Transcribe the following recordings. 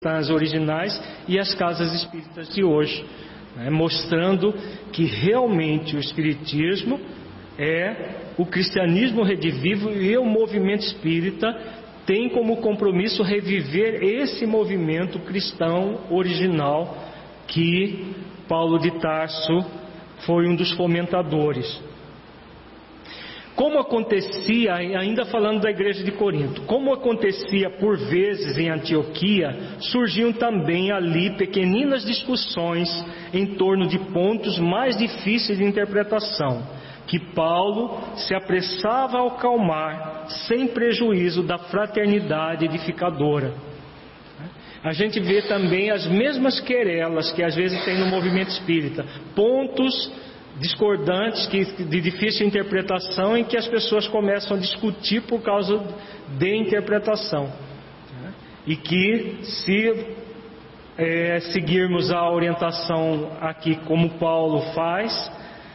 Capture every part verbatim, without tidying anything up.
as originais e as casas espíritas de hoje, né? Mostrando que realmente o espiritismo é o cristianismo redivivo, e o movimento espírita tem como compromisso reviver esse movimento cristão original que Paulo de Tarso foi um dos fomentadores. Como acontecia, ainda falando da igreja de Corinto, como acontecia por vezes em Antioquia, surgiam também ali pequeninas discussões em torno de pontos mais difíceis de interpretação, que Paulo se apressava a acalmar, sem prejuízo da fraternidade edificadora. A gente vê também as mesmas querelas que às vezes tem no movimento espírita, pontos discordantes, que, de difícil interpretação, em que as pessoas começam a discutir por causa de interpretação, né? E que se é, seguirmos a orientação aqui como Paulo faz,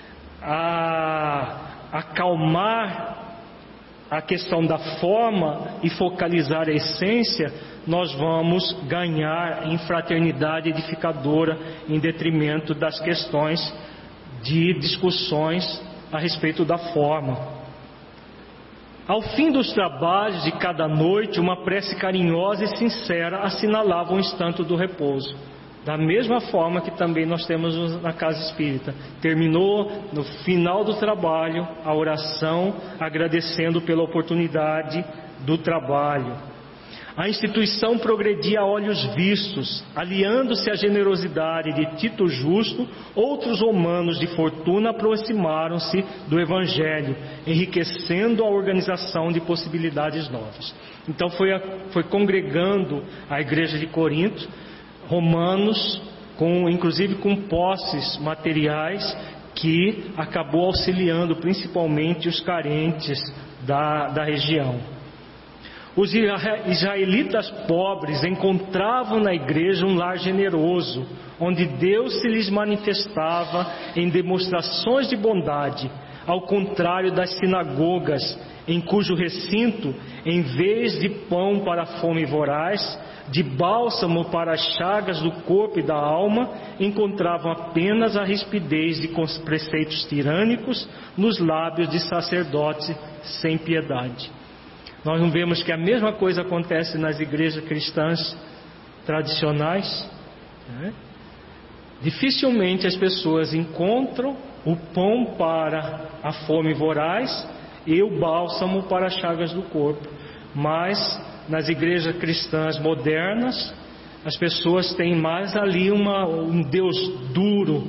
a acalmar a questão da forma e focalizar a essência, nós vamos ganhar em fraternidade edificadora, em detrimento das questões de discussões a respeito da forma. Ao fim dos trabalhos de cada noite, uma prece carinhosa e sincera assinalava um instante do repouso. Da mesma forma que também nós temos na casa espírita. Terminou no final do trabalho a oração, agradecendo pela oportunidade do trabalho. A instituição progredia a olhos vistos, aliando-se à generosidade de Tito Justo. Outros romanos de fortuna aproximaram-se do Evangelho, enriquecendo a organização de possibilidades novas. Então foi, a, foi congregando a igreja de Corinto, romanos, com, inclusive com posses materiais, que acabou auxiliando principalmente os carentes da, da região. Os israelitas pobres encontravam na igreja um lar generoso, onde Deus se lhes manifestava em demonstrações de bondade, ao contrário das sinagogas, em cujo recinto, em vez de pão para a fome voraz, de bálsamo para as chagas do corpo e da alma, encontravam apenas a rispidez de preceitos tirânicos nos lábios de sacerdotes sem piedade. Nós não vemos que a mesma coisa acontece nas igrejas cristãs tradicionais, né? Dificilmente as pessoas encontram o pão para a fome voraz e o bálsamo para as chagas do corpo. Mas nas igrejas cristãs modernas, as pessoas têm mais ali uma, um Deus duro,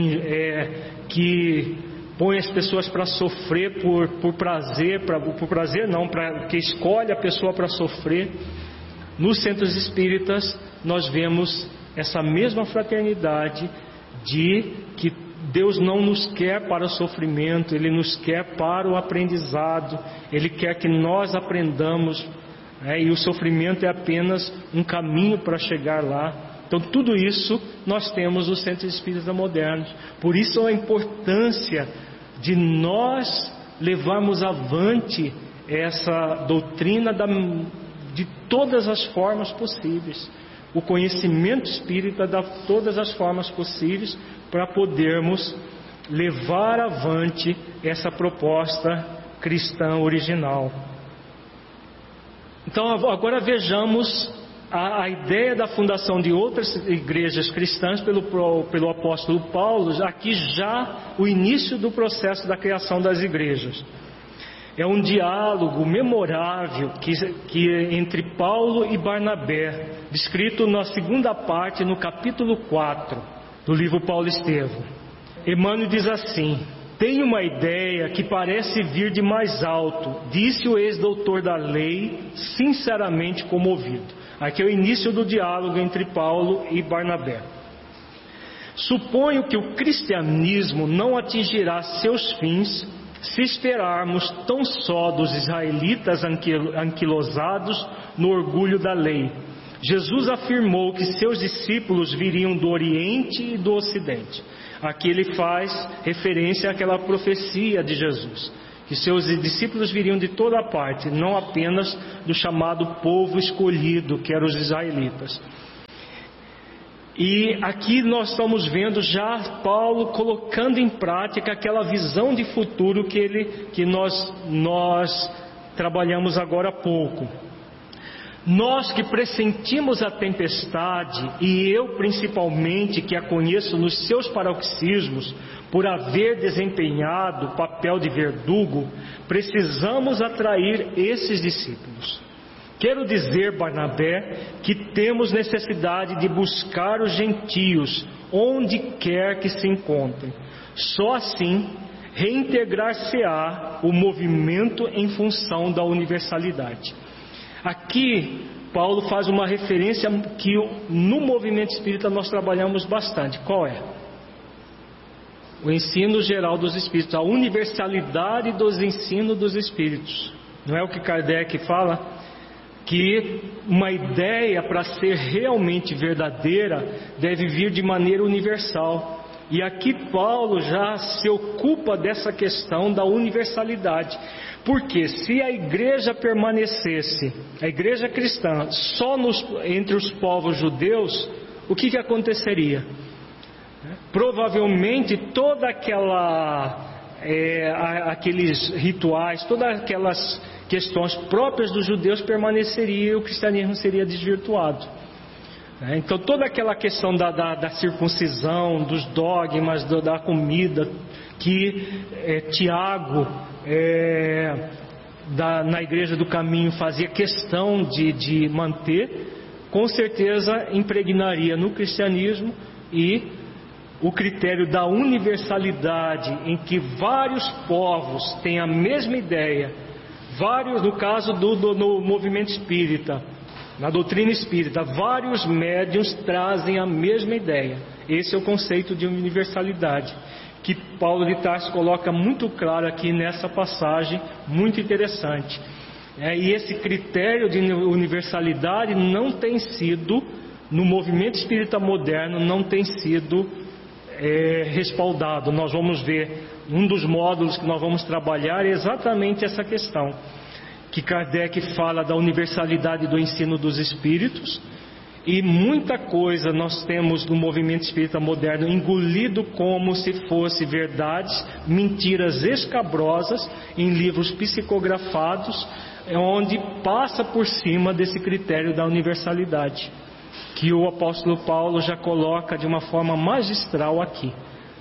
é, que põe as pessoas para sofrer por, por prazer, pra, por prazer não, pra, que escolhe a pessoa para sofrer. Nos centros espíritas nós vemos essa mesma fraternidade de que Deus não nos quer para o sofrimento, Ele nos quer para o aprendizado, Ele quer que nós aprendamos, né? E o sofrimento é apenas um caminho para chegar lá. Então tudo isso nós temos nos centros espíritas modernos. Por isso a importância de nós levarmos avante essa doutrina da, de todas as formas possíveis, o conhecimento espírita de todas as formas possíveis, para podermos levar avante essa proposta cristã original. Então agora vejamos a, a ideia da fundação de outras igrejas cristãs pelo, pelo apóstolo Paulo, aqui já o início do processo da criação das igrejas. É um diálogo memorável que, que entre Paulo e Barnabé, descrito na segunda parte, no capítulo quatro do livro Paulo Estevão. Emmanuel diz assim: tenho uma ideia que parece vir de mais alto, disse o ex-doutor da lei, sinceramente comovido. Aqui é o início do diálogo entre Paulo e Barnabé. Suponho que o cristianismo não atingirá seus fins se esperarmos tão só dos israelitas anquilosados no orgulho da lei. Jesus afirmou que seus discípulos viriam do Oriente e do Ocidente. Aqui ele faz referência àquela profecia de Jesus, que seus discípulos viriam de toda parte, não apenas do chamado povo escolhido, que eram os israelitas. E aqui nós estamos vendo já Paulo colocando em prática aquela visão de futuro que, ele, que nós, nós trabalhamos agora há pouco. Nós que pressentimos a tempestade, e eu principalmente que a conheço nos seus paroxismos, por haver desempenhado o papel de verdugo, precisamos atrair esses discípulos. Quero dizer, Barnabé, que temos necessidade de buscar os gentios onde quer que se encontrem. Só assim reintegrar-se-á o movimento em função da universalidade. Aqui, Paulo faz uma referência que no movimento espírita nós trabalhamos bastante. Qual é? O ensino geral dos espíritos, a universalidade dos ensinos dos espíritos. Não é o que Kardec fala? Que uma ideia, para ser realmente verdadeira, deve vir de maneira universal. E aqui Paulo já se ocupa dessa questão da universalidade. Porque se a igreja permanecesse, a igreja cristã, só nos, entre os povos judeus, o que, que aconteceria? Provavelmente toda aquela, é, aqueles rituais, todas aquelas questões próprias dos judeus permaneceriam e o cristianismo seria desvirtuado. Então toda aquela questão da, da, da circuncisão, dos dogmas, do, da comida, que é, Tiago, é, da, na Igreja do Caminho, fazia questão de, de manter, com certeza impregnaria no cristianismo, e o critério da universalidade, em que vários povos têm a mesma ideia, vários, no caso do, do no movimento espírita, na doutrina espírita, vários médiuns trazem a mesma ideia. Esse é o conceito de universalidade, que Paulo de Tarso coloca muito claro aqui nessa passagem, muito interessante. É, e esse critério de universalidade não tem sido, no movimento espírita moderno, não tem sido é, respaldado. Nós vamos ver, um dos módulos que nós vamos trabalhar é exatamente essa questão, que Kardec fala da universalidade do ensino dos espíritos, e muita coisa nós temos no movimento espírita moderno engolido como se fosse verdades, mentiras escabrosas em livros psicografados, onde passa por cima desse critério da universalidade, que o apóstolo Paulo já coloca de uma forma magistral aqui.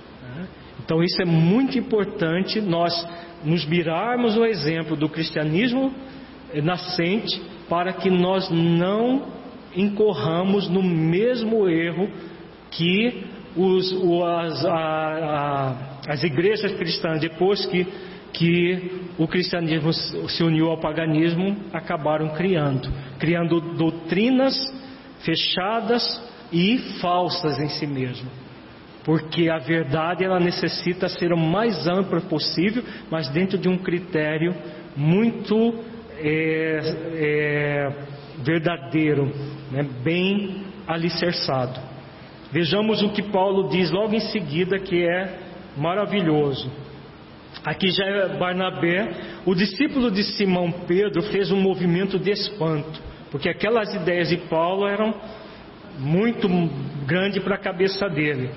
Então isso é muito importante, nós nos mirarmos no exemplo do cristianismo nascente, para que nós não incorramos no mesmo erro que os, as, a, a, as igrejas cristãs, depois que, que o cristianismo se uniu ao paganismo, acabaram criando, criando doutrinas fechadas e falsas em si mesmo. Porque a verdade, ela necessita ser o mais ampla possível, mas dentro de um critério muito é, é, verdadeiro, né, bem alicerçado. Vejamos o que Paulo diz logo em seguida, que é maravilhoso. Aqui já é Barnabé, o discípulo de Simão Pedro, fez um movimento de espanto, porque aquelas ideias de Paulo eram muito grandes para a cabeça dele.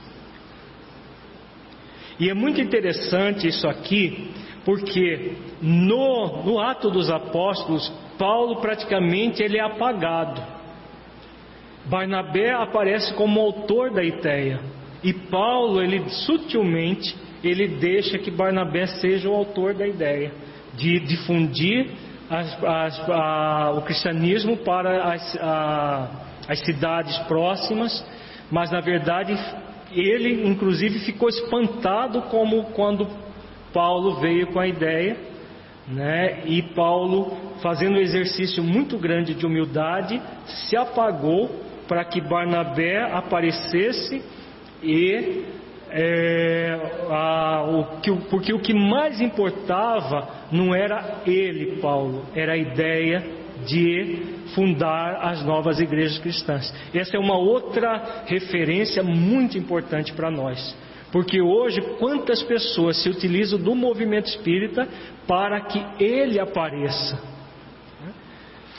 E é muito interessante isso aqui, porque no, no Ato dos Apóstolos, Paulo praticamente ele é apagado. Barnabé aparece como autor da ideia, e Paulo, ele sutilmente, ele deixa que Barnabé seja o autor da ideia, de difundir as, as, a, o cristianismo para as, a, as cidades próximas, mas na verdade ele inclusive ficou espantado como quando Paulo veio com a ideia, né? E Paulo, fazendo um exercício muito grande de humildade, se apagou para que Barnabé aparecesse, e é, a, o que, porque o que mais importava não era ele, Paulo, era a ideia de fundar as novas igrejas cristãs. Essa é uma outra referência muito importante para nós, porque hoje quantas pessoas se utilizam do movimento espírita para que ele apareça.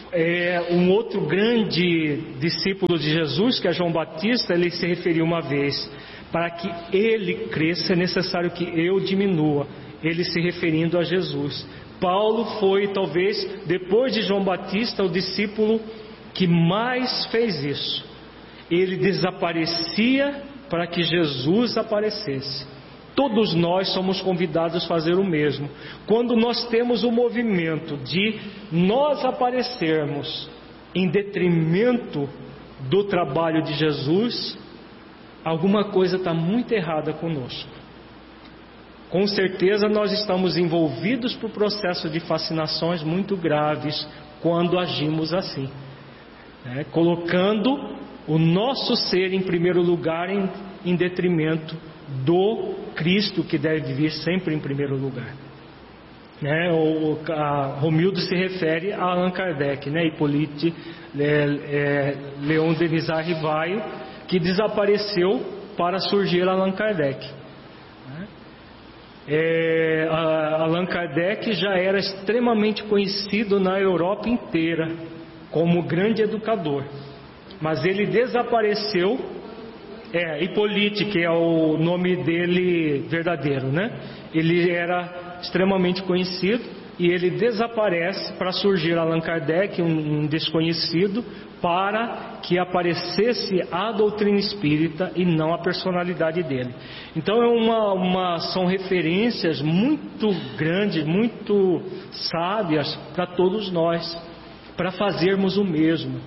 É, um outro grande discípulo de Jesus, que é João Batista, ele se referiu uma vez: para que ele cresça é necessário que eu diminua. Ele se referindo a Jesus. Paulo foi, talvez, depois de João Batista, o discípulo que mais fez isso. Ele desaparecia para que Jesus aparecesse. Todos nós somos convidados a fazer o mesmo. Quando nós temos o movimento de nós aparecermos em detrimento do trabalho de Jesus, alguma coisa está muito errada conosco. Com certeza nós estamos envolvidos por processo de fascinações muito graves quando agimos assim, né? Colocando o nosso ser em primeiro lugar em, em detrimento do Cristo, que deve vir sempre em primeiro lugar, né? O, a, Romildo se refere a Allan Kardec, né? Hippolyte é, é, Leon Denis Rivaio, que desapareceu para surgir Allan Kardec, né? é, a, Allan Kardec já era extremamente conhecido na Europa inteira como grande educador, mas ele desapareceu. É, Hippolyte, que é o nome dele verdadeiro, né? Ele era extremamente conhecido e ele desaparece para surgir Allan Kardec, um, um desconhecido, para que aparecesse a doutrina espírita e não a personalidade dele. Então é uma, uma, são referências muito grandes, muito sábias para todos nós, para fazermos o mesmo.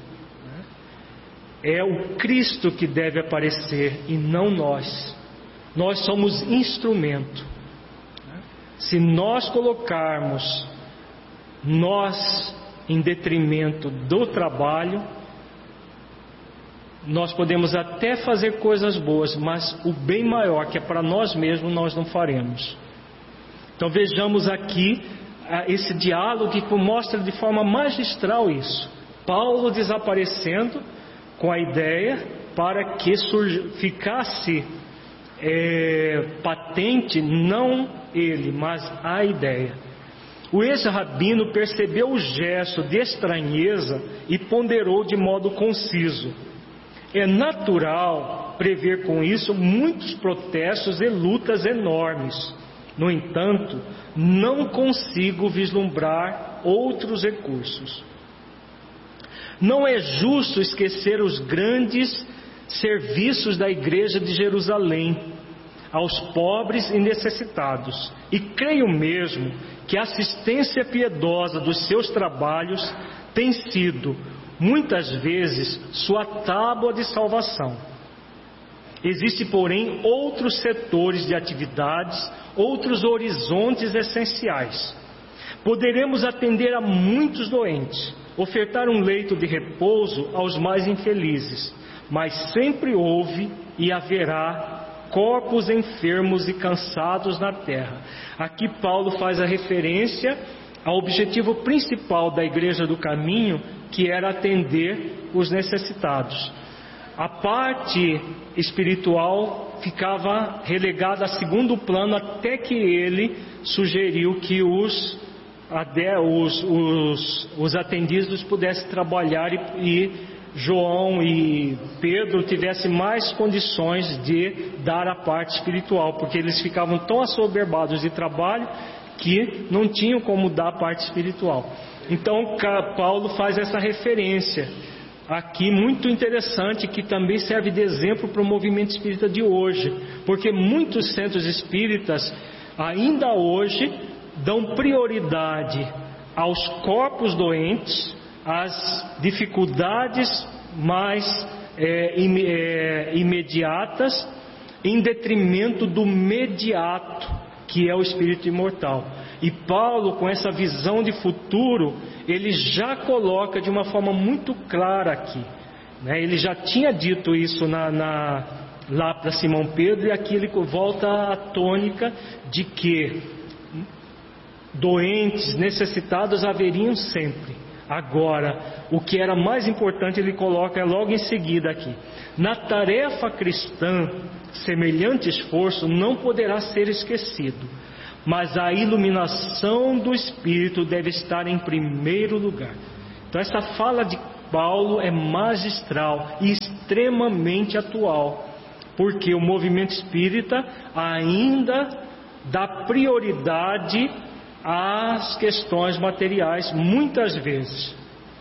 É o Cristo que deve aparecer e não nós. Nós somos instrumento. Se nós colocarmos nós em detrimento do trabalho, nós podemos até fazer coisas boas, mas o bem maior, que é para nós mesmos, nós não faremos. Então vejamos aqui esse diálogo que mostra de forma magistral isso. Paulo desaparecendo com a ideia para que surgi, ficasse é, patente não ele, mas a ideia. O ex-rabino percebeu o gesto de estranheza e ponderou de modo conciso: é natural prever com isso muitos protestos e lutas enormes. No entanto, não consigo vislumbrar outros recursos. Não é justo esquecer os grandes serviços da Igreja de Jerusalém aos pobres e necessitados, e creio mesmo que a assistência piedosa dos seus trabalhos tem sido, muitas vezes, sua tábua de salvação. Existem, porém, outros setores de atividades, outros horizontes essenciais. Poderemos atender a muitos doentes, ofertar um leito de repouso aos mais infelizes, mas sempre houve e haverá corpos enfermos e cansados na terra. Aqui Paulo faz a referência ao objetivo principal da Igreja do Caminho, que era atender os necessitados. A parte espiritual ficava relegada a segundo plano, até que ele sugeriu que os Os, os, os atendidos pudessem trabalhar e, e João e Pedro tivessem mais condições de dar a parte espiritual, porque eles ficavam tão assoberbados de trabalho que não tinham como dar a parte espiritual. Então Paulo faz essa referência aqui muito interessante, que também serve de exemplo para o movimento espírita de hoje, porque muitos centros espíritas ainda hoje dão prioridade aos corpos doentes, às dificuldades mais é, im, é, imediatas, em detrimento do mediato, que é o espírito imortal. E Paulo, com essa visão de futuro, ele já coloca de uma forma muito clara aqui, né? Ele já tinha dito isso na, na, lá para Simão Pedro, e aqui ele volta à tônica de que doentes, necessitados haveriam sempre. Agora, o que era mais importante ele coloca logo em seguida aqui: na tarefa cristã, semelhante esforço não poderá ser esquecido, mas a iluminação do Espírito deve estar em primeiro lugar. Então essa fala de Paulo é magistral e extremamente atual, porque o movimento espírita ainda dá prioridade às questões materiais, muitas vezes.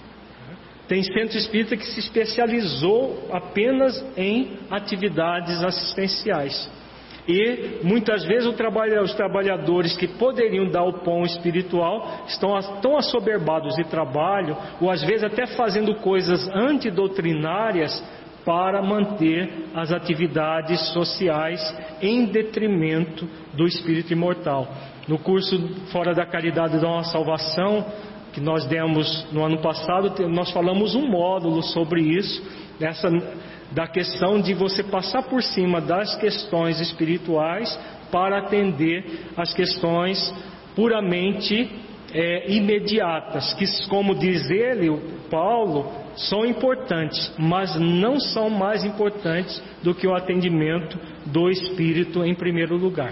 Tem centro espírita que se especializou apenas em atividades assistenciais. E muitas vezes o trabalho, os trabalhadores que poderiam dar o pão espiritual estão tão assoberbados de trabalho, ou às vezes até fazendo coisas antidoutrinárias para manter as atividades sociais em detrimento do espírito imortal. No curso Fora da Caridade dá uma Salvação, que nós demos no ano passado, nós falamos um módulo sobre isso, dessa, da questão de você passar por cima das questões espirituais para atender as questões puramente é, imediatas, que, como diz ele, o Paulo, são importantes, mas não são mais importantes do que o atendimento do espírito em primeiro lugar.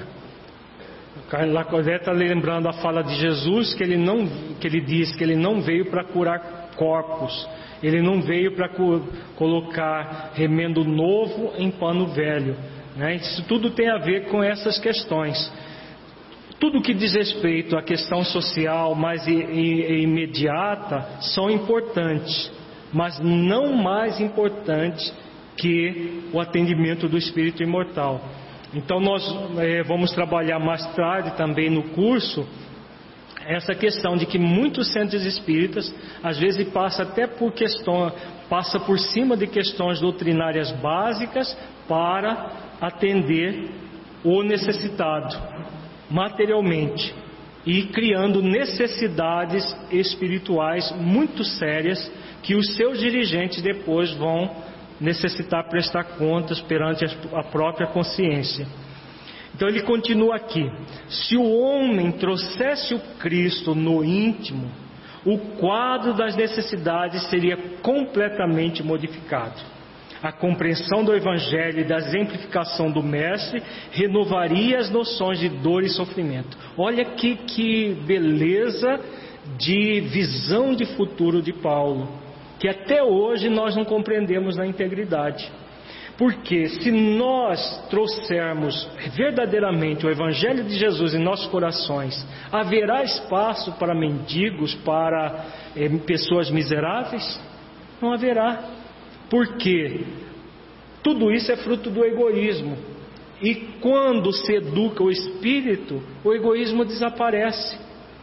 Lacordaire está lembrando a fala de Jesus, que ele, não, que ele diz que ele não veio para curar corpos, ele não veio para co- colocar remendo novo em pano velho, né? Isso tudo tem a ver com essas questões. Tudo que diz respeito à questão social mais i- i- imediata são importantes, mas não mais importantes que o atendimento do espírito imortal. Então nós é, vamos trabalhar mais tarde também no curso essa questão de que muitos centros espíritas às vezes passa até por questão, passa por cima de questões doutrinárias básicas para atender o necessitado materialmente e criando necessidades espirituais muito sérias que os seus dirigentes depois vão necessitar prestar contas perante a própria consciência. Então ele continua aqui: se o homem trouxesse o Cristo no íntimo, o quadro das necessidades seria completamente modificado. A compreensão do Evangelho e da exemplificação do Mestre renovaria as noções de dor e sofrimento. Olha que, que beleza de visão de futuro de Paulo, que até hoje nós não compreendemos na integridade. Porque se nós trouxermos verdadeiramente o Evangelho de Jesus em nossos corações, haverá espaço para mendigos, para eh, pessoas miseráveis? Não haverá. Porque tudo isso é fruto do egoísmo. E quando se educa o espírito, o egoísmo desaparece.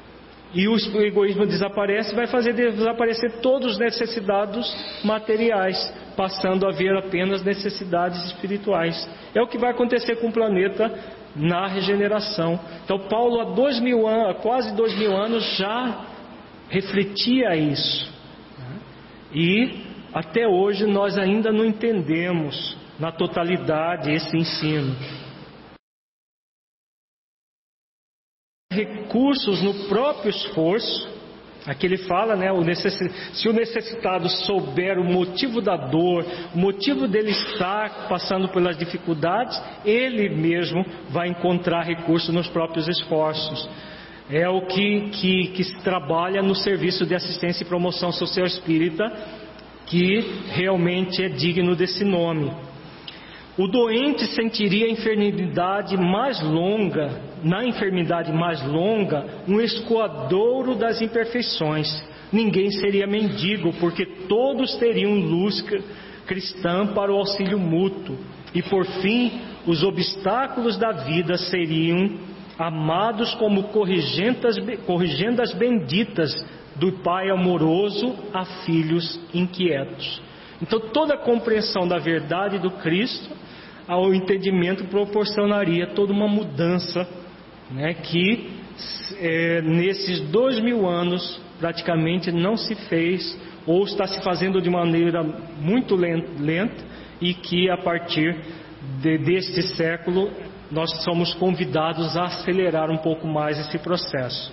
E o egoísmo desaparece, vai fazer desaparecer todos os necessitados materiais, passando a haver apenas necessidades espirituais. É o que vai acontecer com o planeta na regeneração. Então Paulo há dois mil anos, há quase dois mil anos já refletia isso. E até hoje nós ainda não entendemos na totalidade esse ensino. Recursos no próprio esforço. Aqui ele fala, né, o necess... se o necessitado souber o motivo da dor, o motivo dele estar passando pelas dificuldades, ele mesmo vai encontrar recursos nos próprios esforços. É o que, que, que se trabalha no serviço de assistência e promoção social espírita, que realmente é digno desse nome. O doente sentiria a enfermidade mais longa, na enfermidade mais longa, um escoadouro das imperfeições. Ninguém seria mendigo, porque todos teriam luz cristã para o auxílio mútuo. E por fim, os obstáculos da vida seriam amados como corrigendas, corrigendas benditas do Pai amoroso a filhos inquietos. Então toda a compreensão da verdade do Cristo ao entendimento proporcionaria toda uma mudança, né, que é, nesses dois mil anos praticamente não se fez, ou está se fazendo de maneira muito lenta, e que a partir de, deste século nós somos convidados a acelerar um pouco mais esse processo.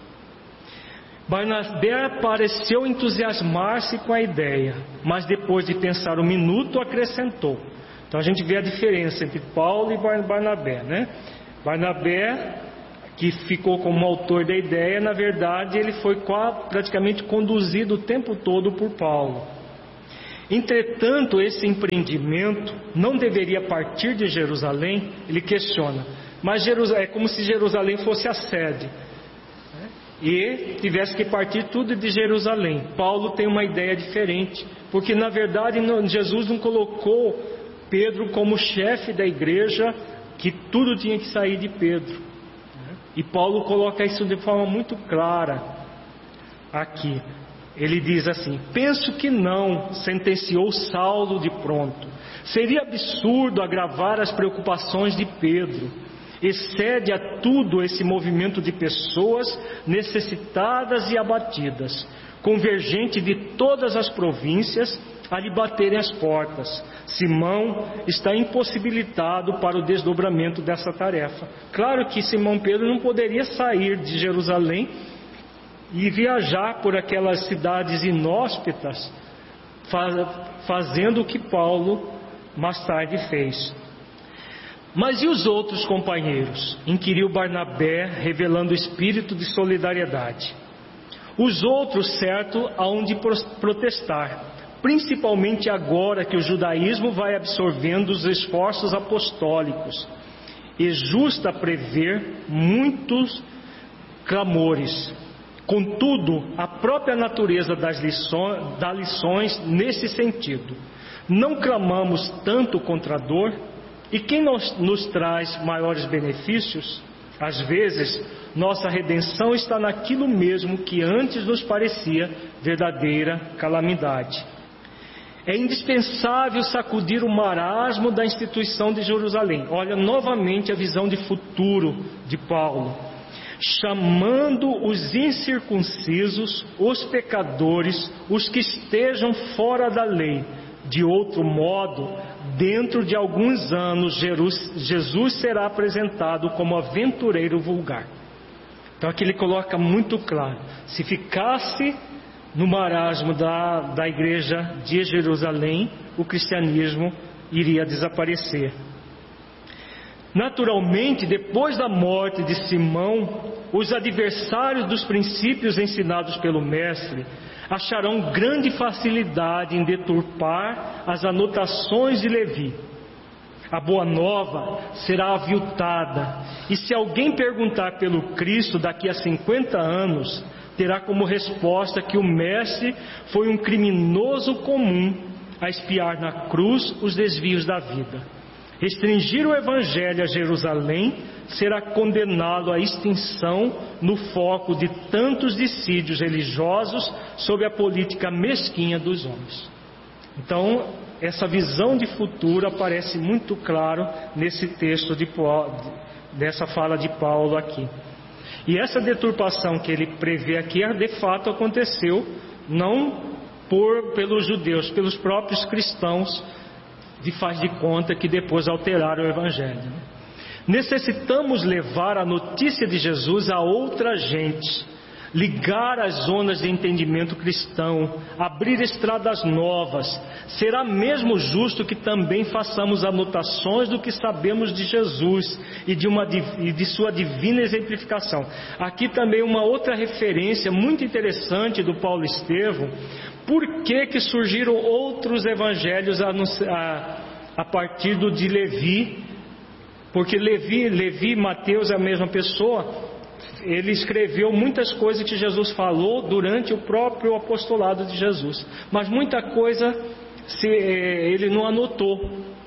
Barnabé pareceu entusiasmar-se com a ideia, mas depois de pensar um minuto acrescentou. Então a gente vê a diferença entre Paulo e Barnabé, né? Barnabé que ficou como autor da ideia, na verdade ele foi praticamente conduzido o tempo todo por Paulo. Entretanto, esse empreendimento não deveria partir de Jerusalém. Ele questiona, mas é como se Jerusalém fosse a sede, né? E tivesse que partir tudo de Jerusalém. Paulo tem uma ideia diferente, porque na verdade Jesus não colocou Pedro como chefe da igreja, que tudo tinha que sair de Pedro, né? E Paulo coloca isso de forma muito clara aqui. Ele diz assim: penso que não, sentenciou Saulo de pronto. Seria absurdo agravar as preocupações de Pedro. Excede a tudo esse movimento de pessoas necessitadas e abatidas, convergente de todas as províncias, a lhe baterem as portas. Simão está impossibilitado para o desdobramento dessa tarefa. Claro que Simão Pedro não poderia sair de Jerusalém e viajar por aquelas cidades inóspitas, fazendo o que Paulo mais tarde fez. Mas e os outros companheiros? Inquiriu Barnabé, revelando espírito de solidariedade. Os outros, certo, hão de protestar, principalmente agora que o judaísmo vai absorvendo os esforços apostólicos. É justo prever muitos clamores. Contudo, a própria natureza das lições, dá lições nesse sentido. Não clamamos tanto contra a dor? E quem nos, nos traz maiores benefícios? Às vezes, nossa redenção está naquilo mesmo que antes nos parecia verdadeira calamidade. É indispensável sacudir o marasmo da instituição de Jerusalém. Olha novamente a visão de futuro de Paulo. Chamando os incircuncisos, os pecadores, os que estejam fora da lei. De outro modo, dentro de alguns anos, Jesus será apresentado como aventureiro vulgar. Então aqui ele coloca muito claro: se ficasse no marasmo da, da igreja de Jerusalém, o cristianismo iria desaparecer. Naturalmente, depois da morte de Simão, os adversários dos princípios ensinados pelo Mestre acharão grande facilidade em deturpar as anotações de Levi. A boa nova será aviltada, e se alguém perguntar pelo Cristo daqui a cinquenta anos, terá como resposta que o Mestre foi um criminoso comum a expiar na cruz os desvios da vida. Restringir o Evangelho a Jerusalém será condená-lo à extinção no foco de tantos dissídios religiosos sob a política mesquinha dos homens. Então, essa visão de futuro aparece muito claro nesse texto, de, dessa fala de Paulo aqui. E essa deturpação que ele prevê aqui, de fato aconteceu, não por, pelos judeus, pelos próprios cristãos, de faz de conta que depois alteraram o Evangelho. Necessitamos levar a notícia de Jesus a outra gente, ligar as zonas de entendimento cristão, abrir estradas novas. Será mesmo justo que também façamos anotações do que sabemos de Jesus e de, uma, e de sua divina exemplificação. Aqui também uma outra referência muito interessante do Paulo Estevão. Por que que surgiram outros evangelhos a, a, a partir do de Levi? Porque Levi, Levi e Mateus é a mesma pessoa. Ele escreveu muitas coisas que Jesus falou durante o próprio apostolado de Jesus, mas muita coisa se, ele não anotou.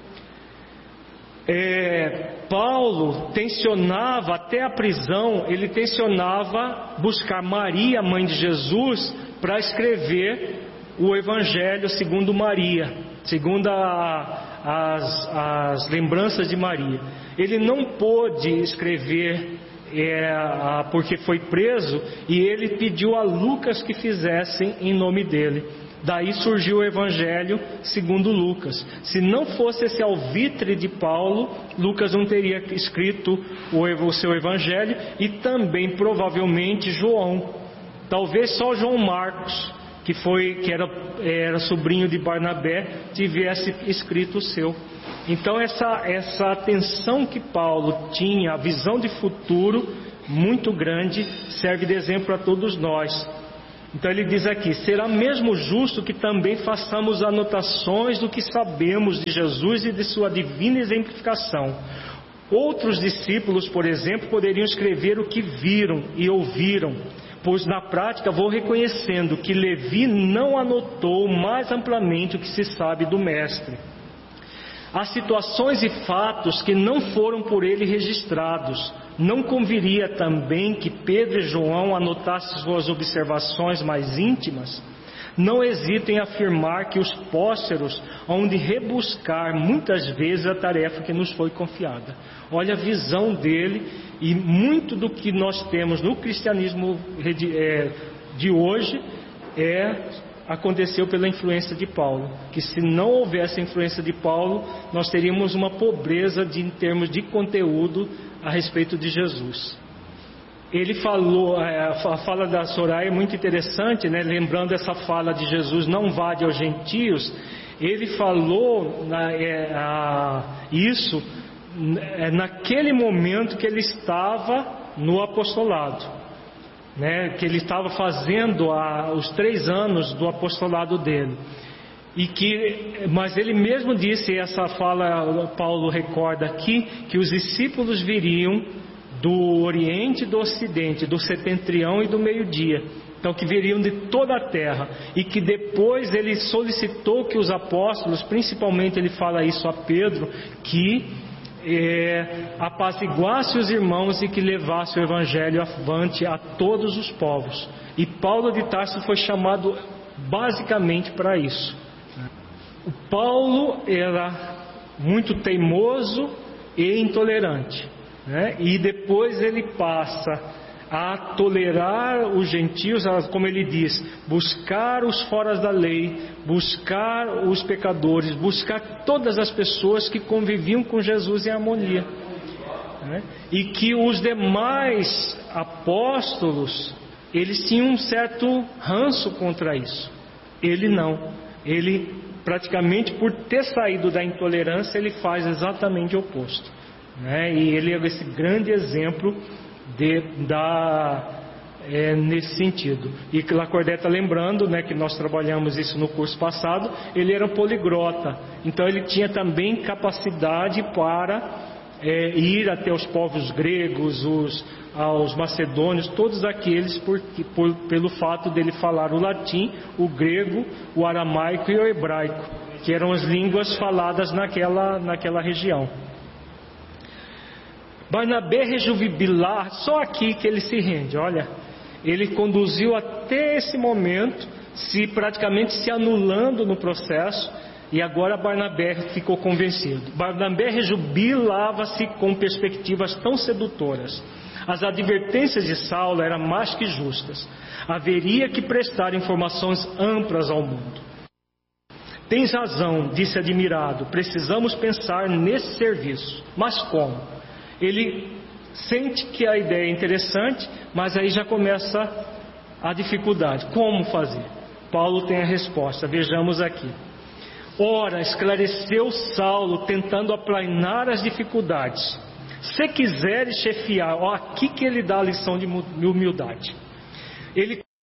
É, Paulo tensionava, até a prisão, ele tensionava buscar Maria, mãe de Jesus, para escrever o Evangelho segundo Maria, segundo a, as, as lembranças de Maria. Ele não pôde escrever é, a, porque foi preso, e ele pediu a Lucas que fizessem em nome dele. Daí surgiu o Evangelho segundo Lucas. Se não fosse esse alvitre de Paulo, Lucas não teria escrito o, o seu Evangelho, e também provavelmente João. Talvez só João Marcos, que, foi, que era, era sobrinho de Barnabé, tivesse escrito o seu. Então essa, essa atenção que Paulo tinha, a visão de futuro, muito grande, serve de exemplo a todos nós. Então ele diz aqui: será mesmo justo que também façamos anotações do que sabemos de Jesus e de sua divina exemplificação. Outros discípulos, por exemplo, poderiam escrever o que viram e ouviram, pois na prática vou reconhecendo que Levi não anotou mais amplamente o que se sabe do Mestre. Há situações e fatos que não foram por ele registrados. Não conviria também que Pedro e João anotassem suas observações mais íntimas? Não hesitem em afirmar que os pósteros hão de rebuscar muitas vezes a tarefa que nos foi confiada. Olha a visão dele, e muito do que nós temos no cristianismo de hoje é... aconteceu pela influência de Paulo, que se não houvesse a influência de Paulo, nós teríamos uma pobreza de, em termos de conteúdo a respeito de Jesus. Ele falou, a fala da Soraya é muito interessante, né? Lembrando essa fala de Jesus, não vade aos gentios. Ele falou é, a, isso é, naquele momento que ele estava no apostolado, né, que ele estava fazendo a, os três anos do apostolado dele, e que, mas ele mesmo disse, essa fala Paulo recorda aqui, que os discípulos viriam do Oriente e do Ocidente, do setentrião e do meio-dia, então que viriam de toda a terra, e que depois ele solicitou que os apóstolos, principalmente ele fala isso a Pedro, que É, apaziguasse os irmãos e que levasse o Evangelho avante a todos os povos. E Paulo de Tarso foi chamado basicamente para isso. O Paulo era muito teimoso e intolerante, né? E depois ele passa a tolerar os gentios, como ele diz, buscar os fora da lei, buscar os pecadores, buscar todas as pessoas que conviviam com Jesus em harmonia, né? E que os demais apóstolos, eles tinham um certo ranço contra isso. Ele não. Ele, praticamente por ter saído da intolerância, ele faz exatamente o oposto, né? E ele é esse grande exemplo De, da, é, nesse sentido. E que Lacordaire está lembrando, né, que nós trabalhamos isso no curso passado. Ele era poliglota, então ele tinha também capacidade para é, ir até os povos gregos, os, aos macedônios, todos aqueles por, por, pelo fato dele falar o latim, o grego, o aramaico e o hebraico, que eram as línguas faladas naquela, naquela região. Barnabé rejubilar, só aqui que ele se rende. Olha, ele conduziu até esse momento, se praticamente se anulando no processo, e agora Barnabé ficou convencido. Barnabé rejubilava-se com perspectivas tão sedutoras. As advertências de Saulo eram mais que justas. Haveria que prestar informações amplas ao mundo. Tens razão, disse admirado, precisamos pensar nesse serviço. Mas como? Ele sente que a ideia é interessante, mas aí já começa a dificuldade. Como fazer? Paulo tem a resposta, vejamos aqui. Ora, esclareceu Saulo, tentando aplanar as dificuldades. Se quiseres chefiar, ó, aqui que ele dá a lição de humildade. Ele